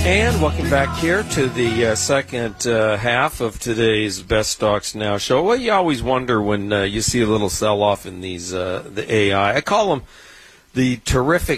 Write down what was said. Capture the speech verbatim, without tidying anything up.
And welcome back here to the uh, second uh, half of today's Best Stocks Now show. Well, you always wonder when uh, you see a little sell-off in these uh, the A I. I I call them the terrific